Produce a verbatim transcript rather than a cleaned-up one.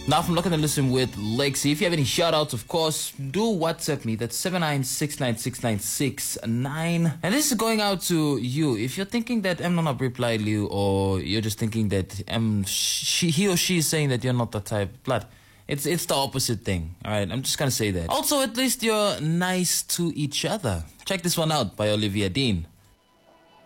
Now from Looking to Listen with Lexi. If you have any shout outs, of course, do WhatsApp me. That's seven nine six nine six nine six nine. And this is going out to you. If you're thinking that I'm not reply you, or you're just thinking that um she he or she is saying that you're not the type, blood. It's it's the opposite thing. Alright, I'm just gonna say that. Also, at least you're nice to each other. Check this one out by Olivia Dean.